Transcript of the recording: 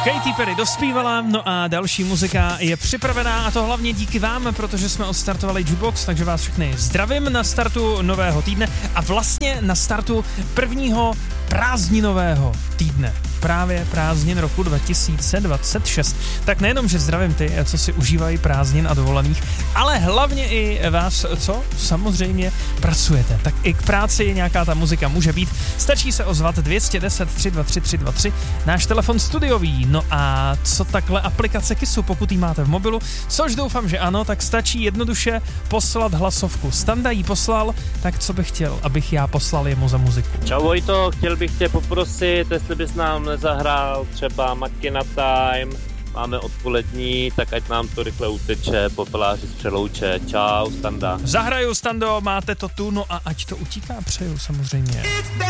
Katy Perry dospívala, no a další muzika je připravená a to hlavně díky vám, protože jsme odstartovali Jukebox, takže vás všechny zdravím na startu nového týdne a vlastně na startu prvního prázdninového týdne. Právě prázdnin roku 2026. Tak nejenom, že zdravím ty, co si užívají prázdnin a dovolených, ale hlavně i vás, co samozřejmě pracujete. Tak i k práci nějaká ta muzika může být. Stačí se ozvat 210 323 323, náš telefon studiový. No a co takhle aplikace Kissu, pokud ji máte v mobilu, což doufám, že ano, tak stačí jednoduše poslat hlasovku. Standa jí poslal, tak co bych chtěl, abych já poslal jemu za muziku. Čau Vojto, chtěl bych tě poprosit, jestli bys nám nezahrál třeba Makina Time, máme odpolední, tak ať nám to rychle uteče, popeláři z Přelouče. Čau, Standa. Zahraju, Stando, máte to tu, no a ať to utíká, přeju samozřejmě.